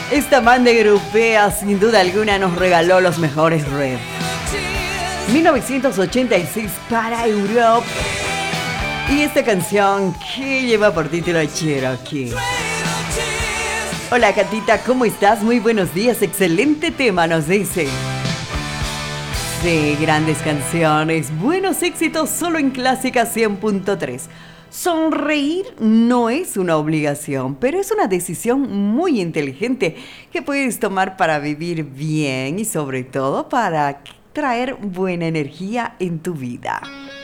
Esta banda europea sin duda alguna nos regaló los mejores riffs. 1986 para Europe. Y esta canción que lleva por título Cherokee. Hola Catita, ¿cómo estás? Muy buenos días, excelente tema nos dice. Sí, grandes canciones, buenos éxitos solo en Clásica 100.3. Sonreír no es una obligación, pero es una decisión muy inteligente que puedes tomar para vivir bien y sobre todo para traer buena energía en tu vida.